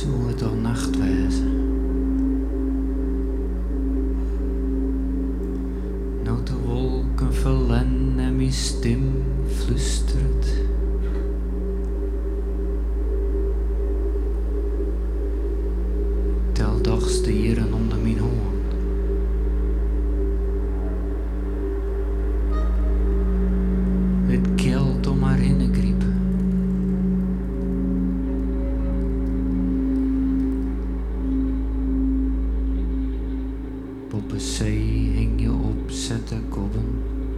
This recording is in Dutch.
Zou het al nacht wezen? Nou de wolken vullen en mijn stem flusteren.